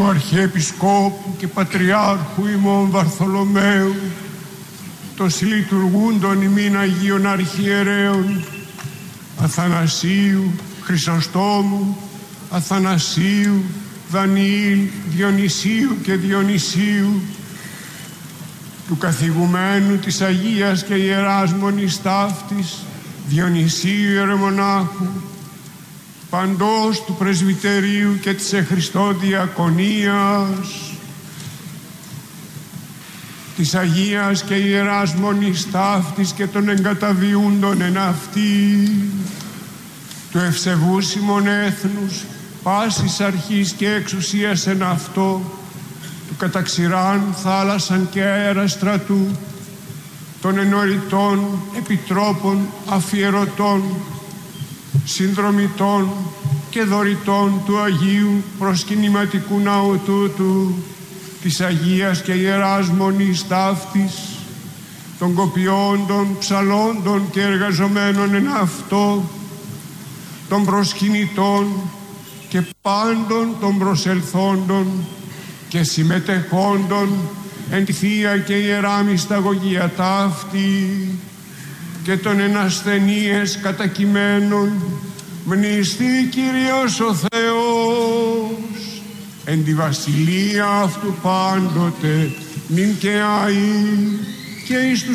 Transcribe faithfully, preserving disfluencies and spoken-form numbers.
Ορίμου Αρχιεπισκόπου και Πατριάρχου ημών Βαρθολομαίου, το συλλειτουργούντων ημίν Αγίων Αρχιερέων Αθανασίου, Χρυσοστόμου, Αθανασίου, Δανιήλ, Διονυσίου και Διονυσίου, του καθηγουμένου της Αγίας και Ιεράς Μονής Ταύτης Διονυσίου Ιερομονάχου, παντός του Πρεσβυτερίου και της εχριστό Διακονίας, της Αγίας και Ιεράς Μονής Ταύτης και των εγκαταβιούντων εν αυτή, του ευσεβούς ημών έθνους, πάσης αρχής και εξουσίας εν αυτό, του καταξηράν θάλασσαν και αέρα στρατού, των ενωρητών επιτρόπων αφιερωτών, συνδρομητών και δωρητών του Αγίου προσκυνηματικού ναού τούτου, της Αγίας και Ιεράς Μονής Ταύτης, των κοπιόντων, ψαλόντων και εργαζομένων εν αυτό, των προσκυνητών και πάντων των προσελθόντων και συμμετεχόντων εν τη Θεία και Ιερά Μυσταγωγία ταύτη, και των εν ασθενείες κατακειμένων μνηστεί Κύριος ο Θεός εν τη βασιλεία αυτού πάντοτε νυν και αεί και εις τους